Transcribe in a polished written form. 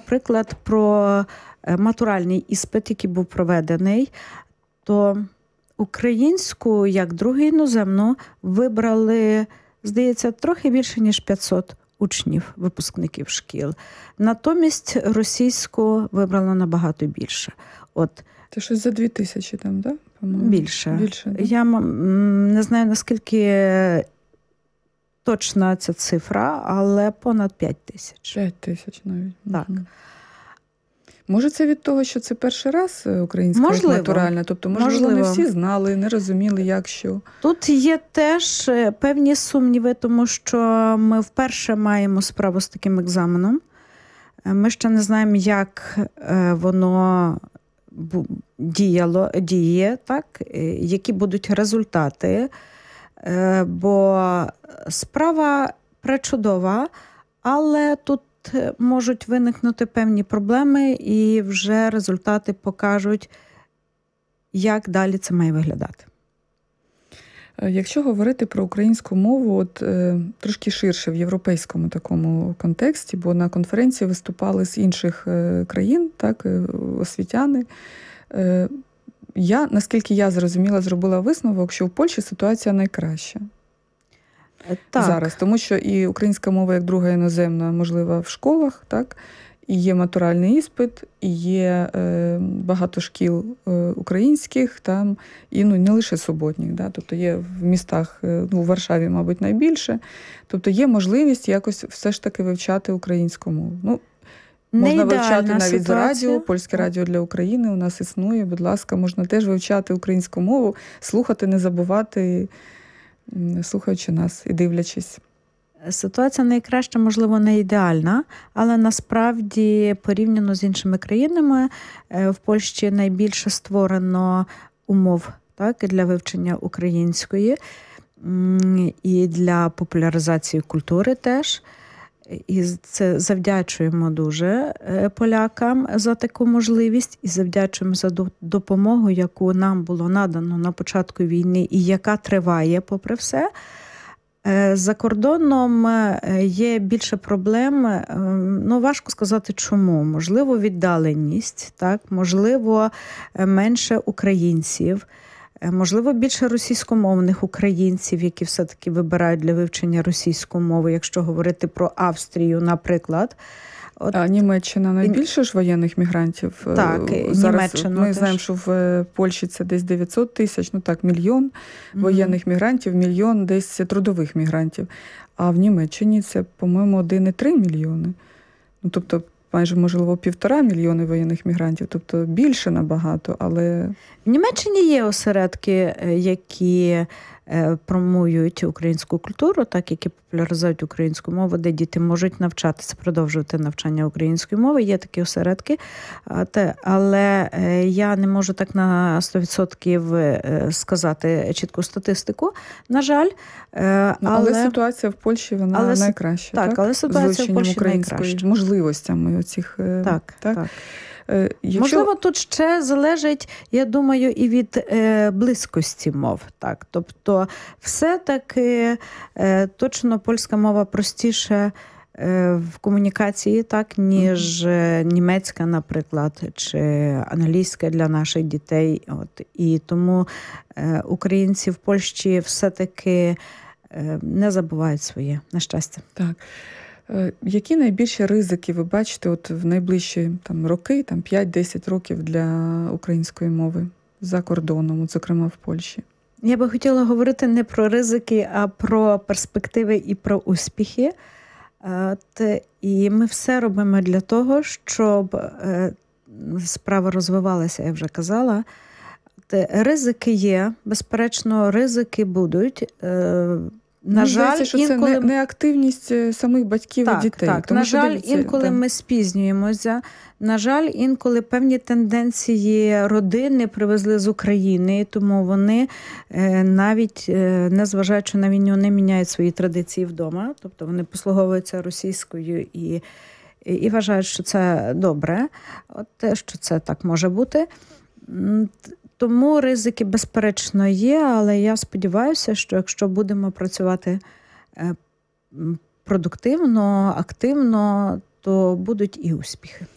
наприклад, про матуральний іспит, який був проведений, то українську, як другу іноземну, вибрали, здається, трохи більше, ніж 500 учнів, випускників шкіл. Натомість російську вибрало набагато більше. Це щось за 2000 там, так? Да? Більше. Да? Я не знаю, наскільки точна ця цифра, але понад 5000. 5000 навіть. Так. Може, це від того, що це перший раз українська натуральна? Тобто, можливо, не всі знали, не розуміли, як що. Тут є теж певні сумніви, тому що ми вперше маємо справу з таким екзаменом. Ми ще не знаємо, як воно діє, так? Які будуть результати. Бо справа пречудова, але тут можуть виникнути певні проблеми, і вже результати покажуть, як далі це має виглядати. Якщо говорити про українську мову, трошки ширше в європейському такому контексті, бо на конференції виступали з інших країн, так, освітяни. Наскільки я зрозуміла, зробила висновок, що в Польщі ситуація найкраща. Так. Зараз, тому що і українська мова як друга іноземна можлива в школах, так, і є матуральний іспит, і є багато шкіл українських, там, і не лише суботніх, да, тобто є в містах, у Варшаві, мабуть, найбільше, тобто є можливість якось все ж таки вивчати українську мову. Можна вивчати навіть з радіо, Польське радіо для України у нас існує, будь ласка, можна теж вивчати українську мову, слухати, не забувати, слухаючи нас і дивлячись. Ситуація найкраща, можливо, не ідеальна, але насправді, порівняно з іншими країнами, в Польщі найбільше створено умов, так, для вивчення української і для популяризації культури теж. І це завдячуємо дуже полякам за таку можливість і завдячуємо за допомогу, яку нам було надано на початку війни і яка триває попри все. За кордоном є більше проблем, важко сказати чому. Можливо, віддаленість, так? Можливо, менше українців, можливо, більше російськомовних українців, які все-таки вибирають для вивчення російської мови, якщо говорити про Австрію, наприклад. А Німеччина найбільше ж воєнних мігрантів? Так, Німеччина. Ми знаємо, що в Польщі це десь 900 тисяч, 1 мільйон воєнних мігрантів, 1 мільйон десь трудових мігрантів. А в Німеччині це, по-моєму, 1,3 мільйони. Тобто, майже, можливо, 1,5 мільйони воєнних мігрантів, тобто більше набагато, але... В Німеччині є осередки, які промують українську культуру, так, які популяризують українську мову, де діти можуть навчатися, продовжувати навчання української мови. Є такі осередки, але я не можу так на 100% сказати чітку статистику, на жаль. Але ситуація в Польщі, вона найкраща, так? Але ситуація в Польщі найкраща. Можливостями оцих. Так. Можливо, тут ще залежить, я думаю, і від близькості мов. Так? Тобто, все-таки точно польська мова простіша в комунікації, так, ніж німецька, наприклад, чи англійська для наших дітей. І тому українці в Польщі все-таки не забувають своє, на щастя. Так. Які найбільші ризики ви бачите в найближчі роки, 5-10 років для української мови за кордоном, зокрема в Польщі? Я би хотіла говорити не про ризики, а про перспективи і про успіхи. І ми все робимо для того, щоб справа розвивалася, я вже казала. Ризики є, безперечно, ризики будуть. На жаль, що інколи... це не активність самих батьків і дітей. Так, на жаль, інколи ми спізнюємося. На жаль, інколи певні тенденції родини привезли з України, тому вони навіть, незважаючи на війну, не міняють свої традиції вдома. Тобто вони послуговуються російською і вважають, що це добре, що це так може бути. Тому ризики, безперечно, є, але я сподіваюся, що якщо будемо працювати продуктивно, активно, то будуть і успіхи.